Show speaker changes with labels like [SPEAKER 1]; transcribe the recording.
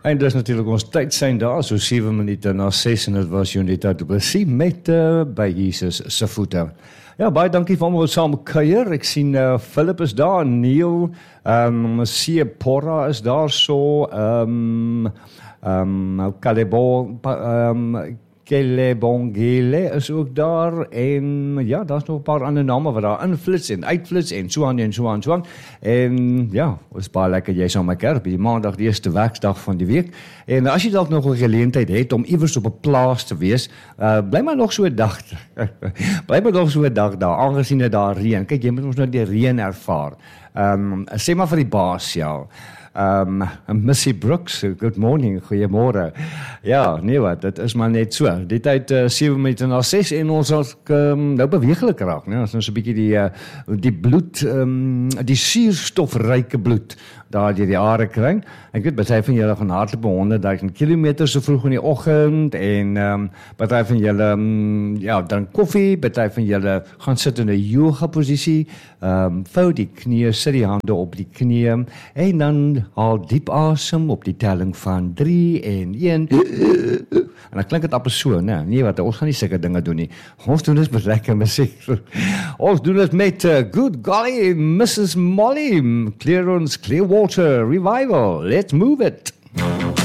[SPEAKER 1] En dis natuurlik ons tyd sein daar, so 7 minute na 6 en dit was Jonita Du Plessis met by Jesus se voete. Ja, baie dankie vir almal wat saam kuier. Ek sien Philip is daar, Neil, Sia Porra is daar so, Kelebongele is ook daar en ja, daar's nog 'n paar ander name wat daar inflits en uitflits en so aan en so aan. En ja, is baie lekker jy saam met my kerk, die maandag die eerste werksdag van die week. En as jy dalk nog 'n geleentheid het om iewers op 'n plaas te wees, bly maar nog so 'n dag. Bly maar nog so 'n dag daar, aangesien dit daar reën. Kyk, jy moet ons nou die reën ervaar. Sê maar vir die baas, ja. Missy Brooks, good morning, goeiemôre. Ja, nee wat, dit is maar net so. Die tyd 7 minute na 6 en ons nou beweeglik raak, né? Ons nou so 'n bietjie die bloed, die suurstofryke bloed daar deur die are kry. Ek weet baie van julle gaan hardloop 100,000 kilometer so vroeg in die oggend en baie van julle ja, drink koffie, baie van julle gaan sit in 'n yoga posisie, vou die knieë, sit die hande op die knieë en dan haal diep asem op die telling van 3 en 1. En dan klink dit amper so, né? Nee, wat ons gaan nie sulke dinge doen nie. Ons doen dit met lekker musiek. Ons doen dit met Good Golly, Mrs. Molly, Clearance, Clearwater, Revival. Let's move it.